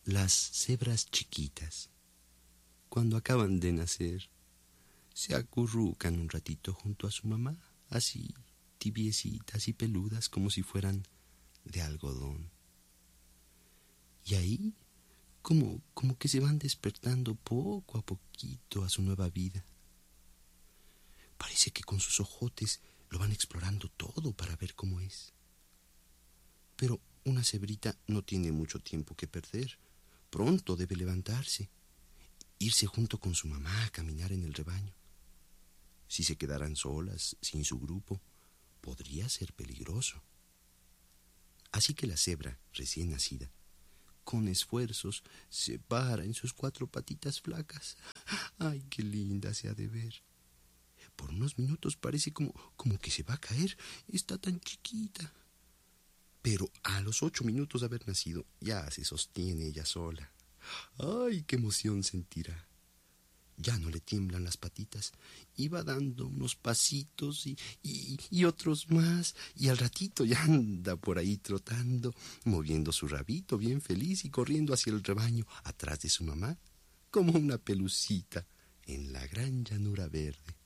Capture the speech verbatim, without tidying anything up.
Las cebras chiquitas, cuando acaban de nacer, se acurrucan un ratito junto a su mamá, así tibiecitas y peludas como si fueran de algodón. Y ahí, como, como que se van despertando poco a poquito a su nueva vida. Parece que con sus ojotes lo van explorando todo para ver cómo es. Pero una cebrita no tiene mucho tiempo que perder. Pronto debe levantarse, irse junto con su mamá a caminar en el rebaño. Si se quedaran solas, sin su grupo, podría ser peligroso. Así que la cebra, recién nacida, con esfuerzos, se para en sus cuatro patitas flacas. ¡Ay, qué linda se ha de ver! Por unos minutos parece como, como que se va a caer. Está tan chiquita. Pero a los ocho minutos de haber nacido, ya se sostiene ella sola. ¡Ay, qué emoción sentirá! Ya no le tiemblan las patitas y va dando unos pasitos y, y, y otros más. Y al ratito ya anda por ahí trotando, moviendo su rabito bien feliz y corriendo hacia el rebaño, atrás de su mamá, como una pelucita en la gran llanura verde.